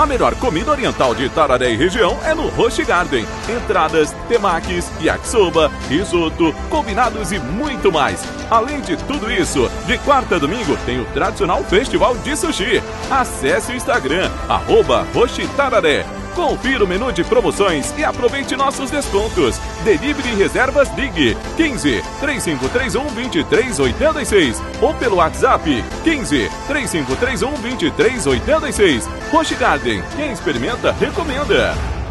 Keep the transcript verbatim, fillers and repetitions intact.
A melhor comida oriental de Itararé e região é no Roshi Garden. Entradas, temakis, yakisoba, risoto, combinados e muito mais. Além de tudo isso, de quarta a domingo tem o tradicional festival de sushi. Acesse o Instagram, arroba Roshi Itararé. Confira o menu de promoções e aproveite nossos descontos. Delivery e reservas ligue quinze, três cinco três um, dois três oito seis ou pelo WhatsApp quinze, três cinco três um, dois três oito seis. Roshi Garden, quem experimenta, recomenda.